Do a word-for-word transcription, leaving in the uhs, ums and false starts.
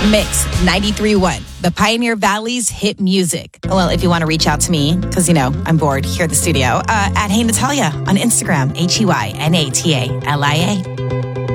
Mix ninety-three point one, the Pioneer Valley's hit music. Well, if you want to reach out to me, because, you know, I'm bored here at the studio, uh, at Hey Natalia on Instagram, H E Y N A T A L I A.